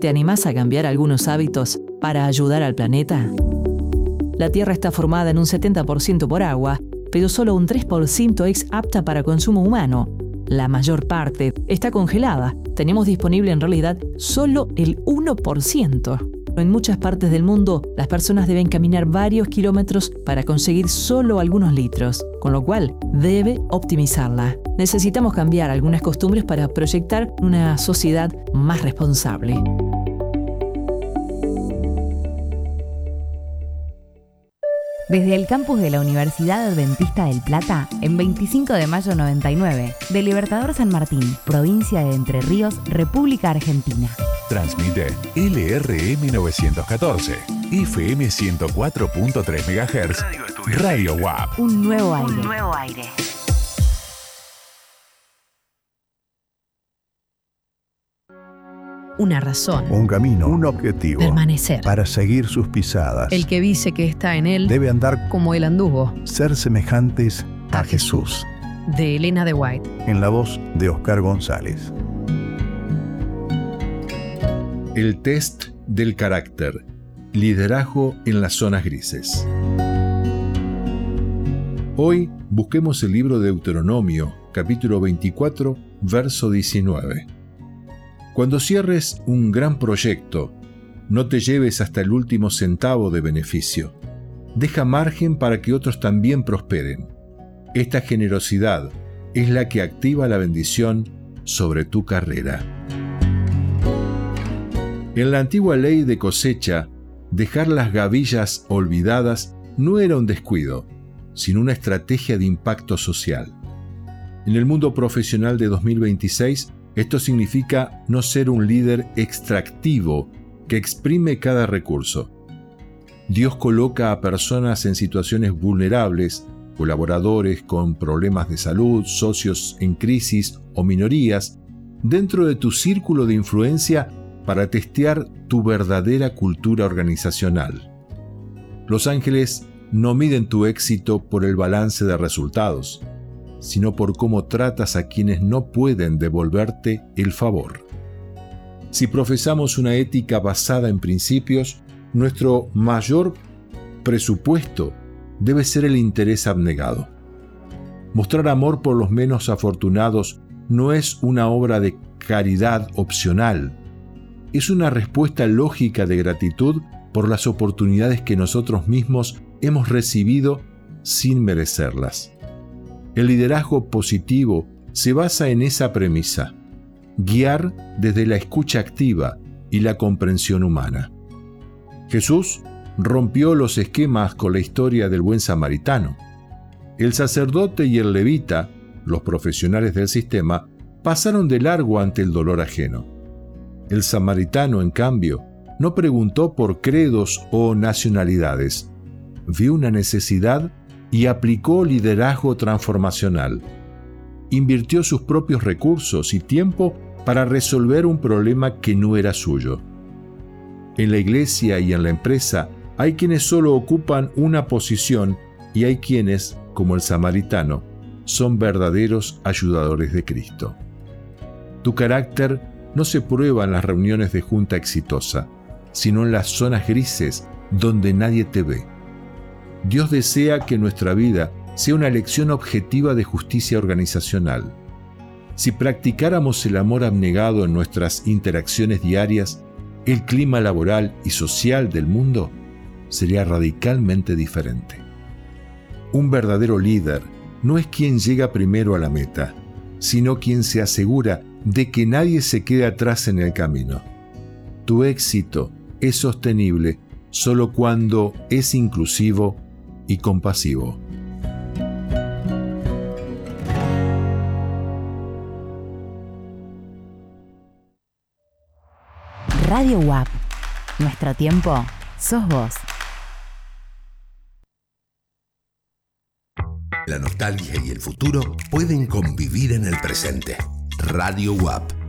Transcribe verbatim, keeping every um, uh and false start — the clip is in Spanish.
¿Te animás a cambiar algunos hábitos para ayudar al planeta? La Tierra está formada en un setenta por ciento por agua, pero solo un tres por ciento es apta para consumo humano. La mayor parte está congelada. Tenemos disponible en realidad solo el uno por ciento. En muchas partes del mundo, las personas deben caminar varios kilómetros para conseguir solo algunos litros, con lo cual debe optimizarla. Necesitamos cambiar algunas costumbres para proyectar una sociedad más responsable. Desde el campus de la Universidad Adventista del Plata, en veinticinco de mayo noventa y nueve, de Libertador San Martín, provincia de Entre Ríos, República Argentina. Transmite L R M novecientos catorce, F M ciento cuatro punto tres megahertz, Radio U A P. Un nuevo aire. Un nuevo aire. Una razón. Un camino, un objetivo. Permanecer. Para seguir sus pisadas. El que dice que está en él debe andar como él anduvo. Ser semejantes a, a Jesús. De Elena de White. En la voz de Oscar González. El test del carácter. Liderazgo en las zonas grises. Hoy busquemos el libro de Deuteronomio, capítulo veinticuatro, verso diecinueve. Cuando cierres un gran proyecto, no te lleves hasta el último centavo de beneficio. Deja margen para que otros también prosperen. Esta generosidad es la que activa la bendición sobre tu carrera. En la antigua ley de cosecha, dejar las gavillas olvidadas no era un descuido, sino una estrategia de impacto social. En el mundo profesional de dos mil veintiséis, esto significa no ser un líder extractivo que exprime cada recurso. Dios coloca a personas en situaciones vulnerables, colaboradores con problemas de salud, socios en crisis o minorías, dentro de tu círculo de influencia para testear tu verdadera cultura organizacional. Los ángeles no miden tu éxito por el balance de resultados, sino por cómo tratas a quienes no pueden devolverte el favor. Si profesamos una ética basada en principios, nuestro mayor presupuesto debe ser el interés abnegado. Mostrar amor por los menos afortunados no es una obra de caridad opcional, es una respuesta lógica de gratitud por las oportunidades que nosotros mismos hemos recibido sin merecerlas. El liderazgo positivo se basa en esa premisa: guiar desde la escucha activa y la comprensión humana. Jesús rompió los esquemas con la historia del buen samaritano. El sacerdote y el levita, los profesionales del sistema, pasaron de largo ante el dolor ajeno. El samaritano, en cambio, no preguntó por credos o nacionalidades. Vio una necesidad y aplicó liderazgo transformacional. Invirtió sus propios recursos y tiempo para resolver un problema que no era suyo. En la iglesia y en la empresa hay quienes solo ocupan una posición y hay quienes, como el samaritano, son verdaderos ayudadores de Cristo. Tu carácter no se prueba en las reuniones de junta exitosa, sino en las zonas grises donde nadie te ve. Dios desea que nuestra vida sea una lección objetiva de justicia organizacional. Si practicáramos el amor abnegado en nuestras interacciones diarias, el clima laboral y social del mundo sería radicalmente diferente. Un verdadero líder no es quien llega primero a la meta, sino quien se asegura de que nadie se quede atrás en el camino. Tu éxito es sostenible solo cuando es inclusivo y compasivo. Radio U A P. Nuestro tiempo sos vos. La nostalgia y el futuro pueden convivir en el presente. Radio U A P.